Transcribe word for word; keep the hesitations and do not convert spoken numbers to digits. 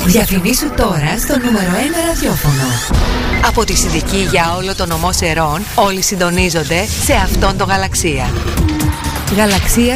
Διαφημίσου τώρα στο νούμερο ένα ραδιόφωνο. Από τη Συνδική για όλο το νομό Σερών, όλοι συντονίζονται σε αυτόν το Γαλαξία. Γαλαξία